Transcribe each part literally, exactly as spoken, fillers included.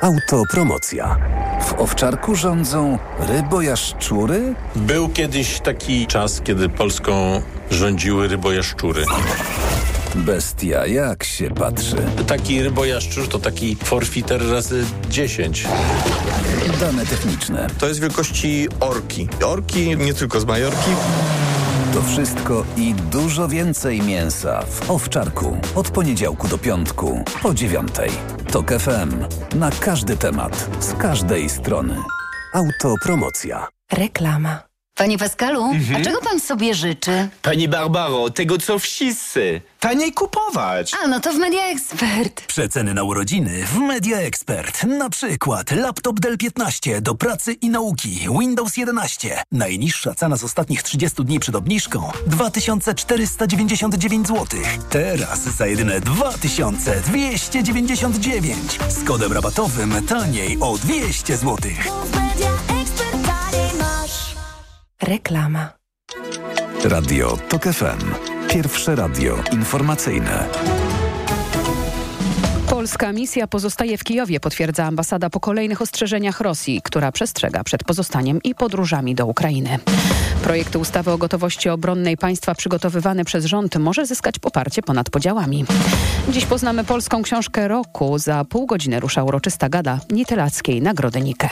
Autopromocja. W Owczarku rządzą rybojaszczury? Był kiedyś taki czas, kiedy Polską rządziły rybojaszczury. Bestia, jak się patrzy. Taki rybojaszczur to taki forfiter razy dziesięć. Dane techniczne. To jest wielkości orki. Orki nie tylko z Majorki. To wszystko i dużo więcej mięsa w Owczarku. Od poniedziałku do piątku po dziewiątej. Tok F M. Na każdy temat. Z każdej strony. Autopromocja. Reklama. Panie Pascalu, Mhm. a czego pan sobie życzy? Pani Barbaro, tego co wszyscy. Taniej kupować. A, no to w Media Expert. Przeceny na urodziny w Media Expert. Na przykład laptop Dell piętnaście do pracy i nauki, Windows jedenaście. Najniższa cena z ostatnich trzydziestu dni przed obniżką dwa tysiące czterysta dziewięćdziesiąt dziewięć złotych. Teraz za jedyne dwa tysiące dwieście dziewięćdziesiąt dziewięć. Z kodem rabatowym taniej o dwieście złotych. Reklama. Radio Tok F M. Pierwsze radio informacyjne. Polska misja pozostaje w Kijowie, potwierdza ambasada po kolejnych ostrzeżeniach Rosji, która przestrzega przed pozostaniem i podróżami do Ukrainy. Projekt ustawy o gotowości obronnej państwa przygotowywany przez rząd może zyskać poparcie ponad podziałami. Dziś poznamy polską książkę roku. Za pół godziny rusza uroczysta gala Literackiej Nagrody Nike.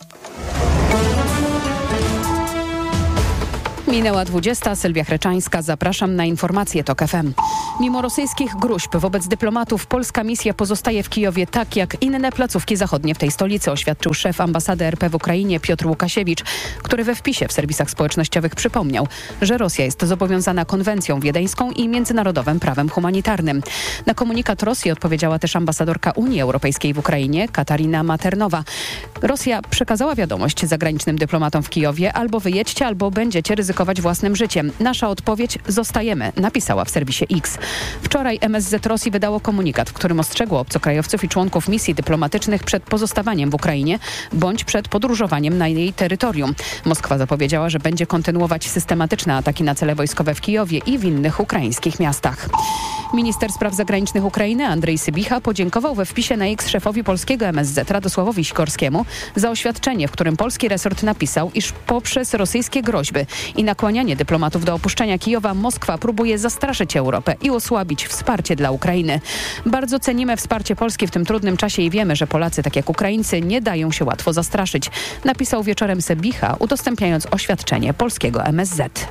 Minęła dwudziesta. Sylwia Chreczańska. Zapraszam na informacje Tok F M. Mimo rosyjskich gróźb wobec dyplomatów polska misja pozostaje w Kijowie tak jak inne placówki zachodnie w tej stolicy, oświadczył szef ambasady R P w Ukrainie Piotr Łukasiewicz, który we wpisie w serwisach społecznościowych przypomniał, że Rosja jest zobowiązana konwencją wiedeńską i międzynarodowym prawem humanitarnym. Na komunikat Rosji odpowiedziała też ambasadorka Unii Europejskiej w Ukrainie Katarina Maternowa. Rosja przekazała wiadomość zagranicznym dyplomatom w Kijowie: albo wyjedźcie, albo będziecie ryzykować własnym życiem. Nasza odpowiedź: zostajemy, napisała w serwisie X. Wczoraj M S Z Rosji wydało komunikat, w którym ostrzegło obcokrajowców i członków misji dyplomatycznych przed pozostawaniem w Ukrainie bądź przed podróżowaniem na jej terytorium. Moskwa zapowiedziała, że będzie kontynuować systematyczne ataki na cele wojskowe w Kijowie i w innych ukraińskich miastach. Minister spraw zagranicznych Ukrainy Andrzej Sybicha podziękował we wpisie na X szefowi polskiego M S Z Radosławowi Sikorskiemu za oświadczenie, w którym polski resort napisał, iż poprzez rosyjskie groźby i nakłanianie dyplomatów do opuszczenia Kijowa Moskwa próbuje zastraszyć Europę i osłabić wsparcie dla Ukrainy. Bardzo cenimy wsparcie Polski w tym trudnym czasie i wiemy, że Polacy, tak jak Ukraińcy, nie dają się łatwo zastraszyć, napisał wieczorem Sybicha, udostępniając oświadczenie polskiego M S Z.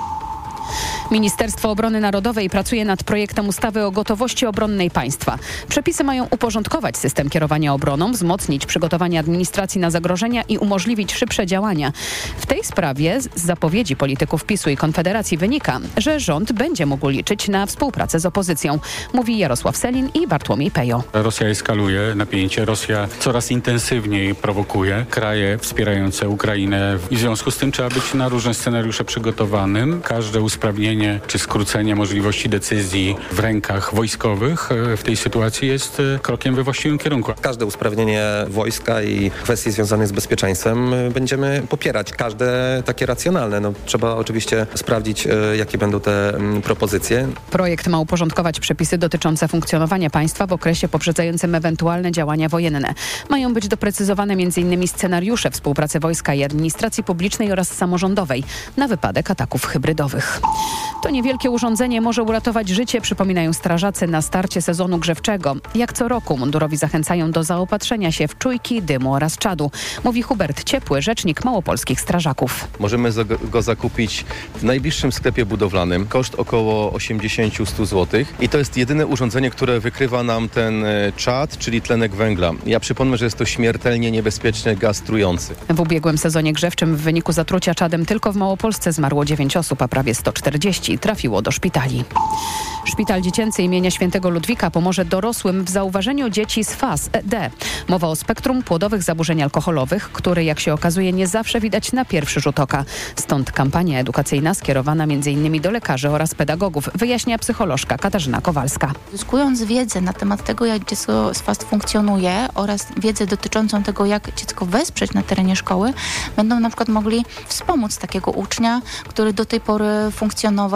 Ministerstwo Obrony Narodowej pracuje nad projektem ustawy o gotowości obronnej państwa. Przepisy mają uporządkować system kierowania obroną, wzmocnić przygotowanie administracji na zagrożenia i umożliwić szybsze działania. W tej sprawie z zapowiedzi polityków PiSu i Konfederacji wynika, że rząd będzie mógł liczyć na współpracę z opozycją, mówi Jarosław Sellin i Bartłomiej Pejo. Rosja eskaluje napięcie, Rosja coraz intensywniej prowokuje kraje wspierające Ukrainę i w związku z tym trzeba być na różne scenariusze przygotowanym. Każde usprawnienie czy skrócenie możliwości decyzji w rękach wojskowych w tej sytuacji jest krokiem we właściwym kierunku. Każde usprawnienie wojska i kwestii związanych z bezpieczeństwem będziemy popierać. Każde takie racjonalne. No, trzeba oczywiście sprawdzić, jakie będą te propozycje. Projekt ma uporządkować przepisy dotyczące funkcjonowania państwa w okresie poprzedzającym ewentualne działania wojenne. Mają być doprecyzowane m in scenariusze współpracy wojska i administracji publicznej oraz samorządowej na wypadek ataków hybrydowych. To niewielkie urządzenie może uratować życie, przypominają strażacy na starcie sezonu grzewczego. Jak co roku mundurowi zachęcają do zaopatrzenia się w czujki, dymu oraz czadu, mówi Hubert Ciepły, rzecznik małopolskich strażaków. Możemy go zakupić w najbliższym sklepie budowlanym. Koszt około osiemdziesiąt do stu złotych. I to jest jedyne urządzenie, które wykrywa nam ten czad, czyli tlenek węgla. Ja przypomnę, że jest to śmiertelnie niebezpieczny gaz trujący. W ubiegłym sezonie grzewczym w wyniku zatrucia czadem tylko w Małopolsce zmarło dziewięć osób, a prawie sto czterdzieści trafiło do szpitali. Szpital Dziecięcy imienia Świętego Ludwika pomoże dorosłym w zauważeniu dzieci z faz D. Mowa o spektrum płodowych zaburzeń alkoholowych, które, jak się okazuje, nie zawsze widać na pierwszy rzut oka. Stąd kampania edukacyjna skierowana między innymi do lekarzy oraz pedagogów, wyjaśnia psycholożka Katarzyna Kowalska. Zyskując wiedzę na temat tego, jak dziecko z faz funkcjonuje oraz wiedzę dotyczącą tego, jak dziecko wesprzeć na terenie szkoły, będą na przykład mogli wspomóc takiego ucznia, który do tej pory funkcjonował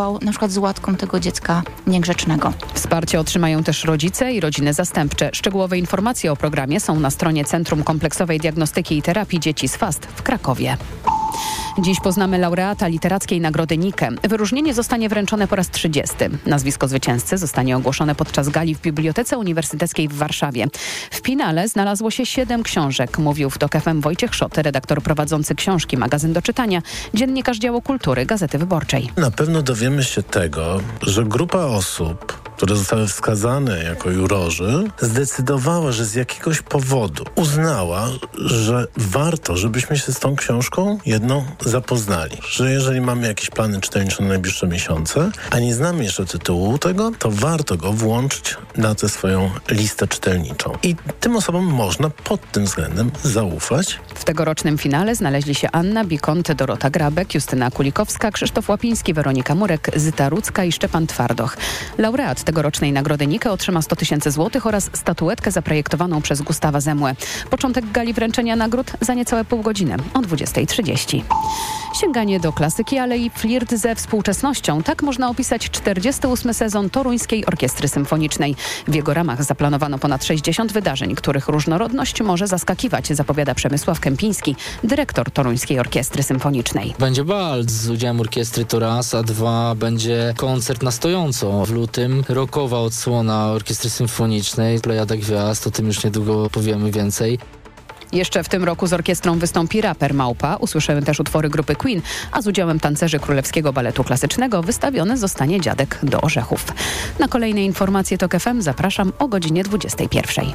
działał na przykład z łatką tego dziecka niegrzecznego. Wsparcie otrzymają też rodzice i rodziny zastępcze. Szczegółowe informacje o programie są na stronie Centrum Kompleksowej Diagnostyki i Terapii Dzieci z F A S T w Krakowie. Dziś poznamy laureata literackiej Nagrody Nike. Wyróżnienie zostanie wręczone po raz trzydziesty. Nazwisko zwycięzcy zostanie ogłoszone podczas gali w Bibliotece Uniwersyteckiej w Warszawie. W finale znalazło się siedem książek, mówił w TOK F M Wojciech Szot, redaktor prowadzący książki Magazyn do czytania, dziennikarz działu kultury Gazety Wyborczej. Na pewno dowiemy się tego, że grupa osób, które zostały wskazane jako jurorzy, zdecydowała, że z jakiegoś powodu uznała, że warto, żebyśmy się z tą książką jedną zapoznali. Że jeżeli mamy jakieś plany czytelnicze na najbliższe miesiące, a nie znamy jeszcze tytułu tego, to warto go włączyć na tę swoją listę czytelniczą. I tym osobom można pod tym względem zaufać. W tegorocznym finale znaleźli się Anna Bikont, Dorota Grabek, Justyna Kulikowska, Krzysztof Łapiński, Weronika Murek, Zyta Rudzka i Szczepan Twardoch. Laureat tegorocznej Nagrody Nike otrzyma sto tysięcy złotych oraz statuetkę zaprojektowaną przez Gustawa Zemłę. Początek gali wręczenia nagród za niecałe pół godziny o dwudziestej trzydzieści. Sięganie do klasyki, ale i flirt ze współczesnością. Tak można opisać czterdziesty ósmy sezon Toruńskiej Orkiestry Symfonicznej. W jego ramach zaplanowano ponad sześćdziesiąt wydarzeń, których różnorodność może zaskakiwać, zapowiada Przemysław Kępiński, dyrektor Toruńskiej Orkiestry Symfonicznej. Będzie bal z udziałem orkiestry to raz, a dwa będzie koncert na stojąco. W lutym rockowa odsłona Orkiestry Symfonicznej, Plejada Gwiazd, o tym już niedługo powiemy więcej. Jeszcze w tym roku z orkiestrą wystąpi raper Małpa. Usłyszymy też utwory grupy Queen, a z udziałem tancerzy Królewskiego Baletu Klasycznego wystawiony zostanie Dziadek do Orzechów. Na kolejne informacje TOK F M zapraszam o godzinie dwudziestej pierwszej.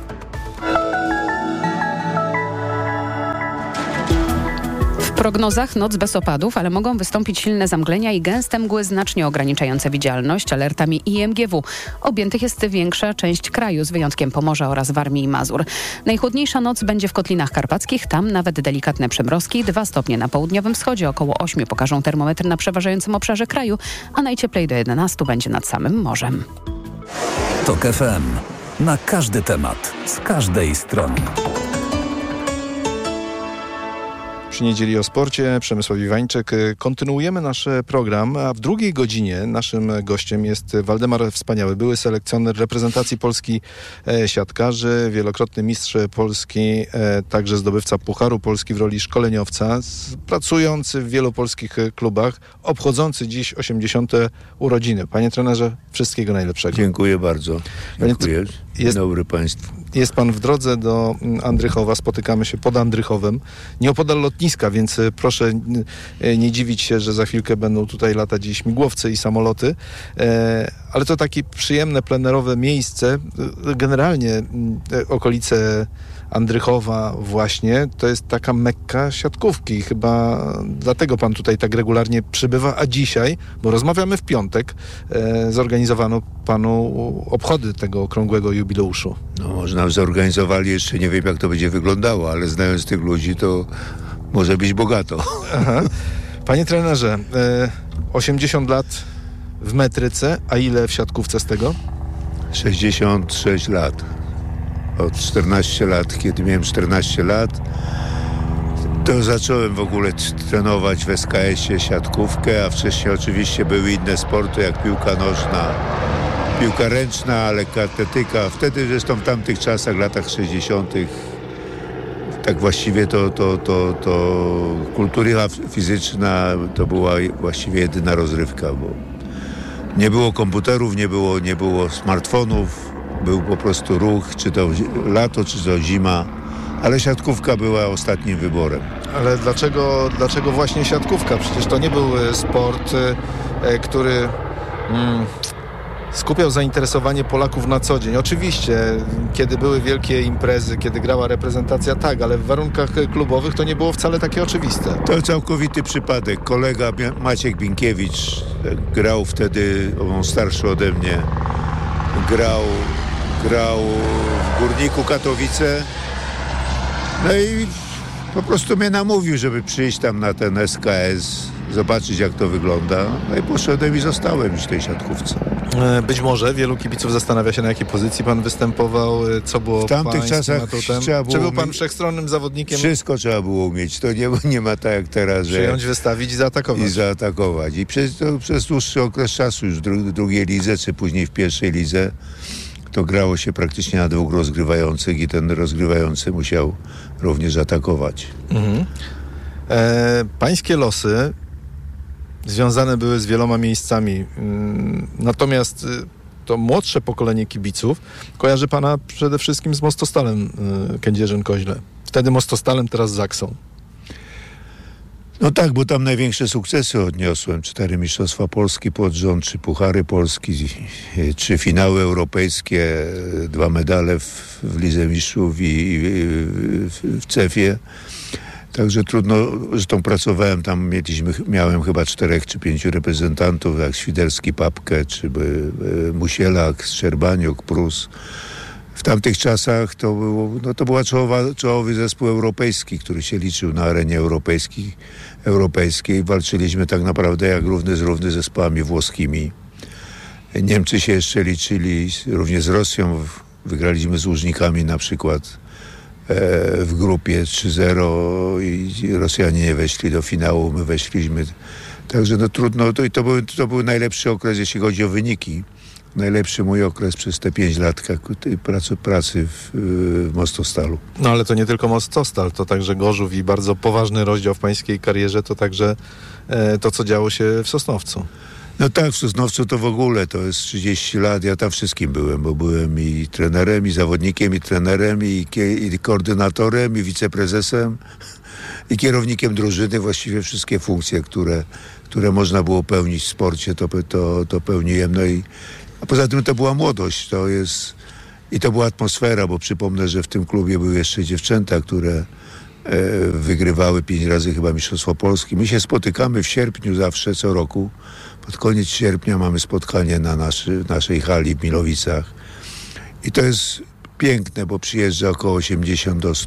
W prognozach noc bez opadów, ale mogą wystąpić silne zamglenia i gęste mgły znacznie ograniczające widzialność. Alertami I M G W objętych jest większa część kraju, z wyjątkiem Pomorza oraz Warmii i Mazur. Najchłodniejsza noc będzie w Kotlinach Karpackich, tam nawet delikatne przymrozki, dwa stopnie na południowym wschodzie, około ośmiu pokażą termometry na przeważającym obszarze kraju, a najcieplej do jedenastu będzie nad samym morzem. TOK F M. Na każdy temat, z każdej strony. Przy niedzieli o sporcie, Przemysław Iwańczyk. Kontynuujemy nasz program, a w drugiej godzinie naszym gościem jest Waldemar Wspaniały, były selekcjoner reprezentacji Polski siatkarzy, wielokrotny mistrz Polski, także zdobywca Pucharu Polski w roli szkoleniowca, pracujący w wielu polskich klubach, obchodzący dziś osiemdziesiąte urodziny. Panie trenerze, wszystkiego najlepszego. Dziękuję bardzo. Dziękuję. Dzień Jest, dobry Państwu. Jest pan w drodze do Andrychowa, spotykamy się pod Andrychowem, nieopodal lotniska, więc proszę nie dziwić się, że za chwilkę będą tutaj latać i śmigłowce i samoloty, ale to takie przyjemne, plenerowe miejsce. Generalnie okolice Andrychowa właśnie, to jest taka mekka siatkówki. Chyba dlatego pan tutaj tak regularnie przybywa, a dzisiaj, bo rozmawiamy w piątek, e, zorganizowano panu obchody tego okrągłego jubileuszu. No, może nam zorganizowali, jeszcze nie wiem jak to będzie wyglądało, ale znając tych ludzi, to może być bogato. Aha. Panie trenerze, e, osiemdziesiąt lat w metryce, a ile w siatkówce z tego? sześćdziesiąt sześć lat. Od czternastu lat, kiedy miałem czternaście lat, to zacząłem w ogóle trenować w S K S-ie siatkówkę, a wcześniej oczywiście były inne sporty, jak piłka nożna, piłka ręczna, lekka atletyka. Wtedy zresztą w tamtych czasach, latach sześćdziesiątych, tak właściwie to, to, to, to kultura fizyczna to była właściwie jedyna rozrywka, bo nie było komputerów, nie było, nie było smartfonów. Był po prostu ruch, czy to lato, czy to zima, ale siatkówka była ostatnim wyborem. Ale dlaczego, dlaczego właśnie siatkówka? Przecież to nie był sport, e, który mm, skupiał zainteresowanie Polaków na co dzień. Oczywiście, kiedy były wielkie imprezy, kiedy grała reprezentacja, tak, ale w warunkach klubowych to nie było wcale takie oczywiste. To całkowity przypadek. Kolega Maciek Binkiewicz grał wtedy, on starszy ode mnie, grał grał w Górniku Katowice, no i po prostu mnie namówił, żeby przyjść tam na ten S K S. zobaczyć jak to wygląda. No i poszedłem i zostałem już w tej siatkówce. Być może wielu kibiców zastanawia się, na jakiej pozycji pan występował, co było w tamtych pańskim czasach atutem. trzeba było Czy był pan umieć... wszechstronnym zawodnikiem? Wszystko trzeba było umieć. To nie, nie ma tak jak teraz, że... Przyjąć, wystawić i zaatakować. I zaatakować. I przez, to, przez dłuższy okres czasu już w dru- drugiej lidze, czy później w pierwszej lidze, to grało się praktycznie na dwóch rozgrywających i ten rozgrywający musiał również atakować. Mhm. E, pańskie losy związane były z wieloma miejscami. Natomiast to młodsze pokolenie kibiców kojarzy pana przede wszystkim z Mostostalem Kędzierzyn-Koźle. Wtedy Mostostalem, teraz Zaksą. No tak, bo tam największe sukcesy odniosłem. Cztery Mistrzostwa Polski pod rząd, trzy Puchary Polski, trzy finały europejskie, dwa medale w, w Lidze Mistrzów i, i w, w cefie. Także trudno, zresztą pracowałem tam, mieliśmy, miałem chyba czterech czy pięciu reprezentantów, jak Świderski, Papkę, czy by, y, Musielak, Szczerbaniuk, Prus. W tamtych czasach to, było, no to była czołowa, czołowy zespół europejski, który się liczył na arenie europejskiej. europejskiej. Walczyliśmy tak naprawdę jak równy z równy z zespołami włoskimi. Niemcy się jeszcze liczyli również z Rosją. Wygraliśmy z Łużnikami na przykład w grupie trzy zero i Rosjanie nie weszli do finału, my weszliśmy. Także no trudno, to, to, był, to był najlepszy okres, jeśli chodzi o wyniki. Najlepszy mój okres przez te pięć lat pracy, pracy w, w Mostostalu. No ale to nie tylko Mostostal, to także Gorzów i bardzo poważny rozdział w pańskiej karierze to także e, to, co działo się w Sosnowcu. No tak, w Sosnowcu to w ogóle, to jest trzydzieści lat, ja tam wszystkim byłem, bo byłem i trenerem, i zawodnikiem, i trenerem, i, i koordynatorem, i wiceprezesem, i kierownikiem drużyny, właściwie wszystkie funkcje, które, które można było pełnić w sporcie, to, to, to pełniłem. No i, a poza tym to była młodość, to jest, i to była atmosfera, bo przypomnę, że w tym klubie były jeszcze dziewczęta, które e, wygrywały pięć razy chyba Mistrzostwo Polski. My się spotykamy w sierpniu zawsze, co roku. Pod koniec sierpnia mamy spotkanie na naszy, naszej hali w Milowicach. I to jest piękne, bo przyjeżdża około osiemdziesiąt do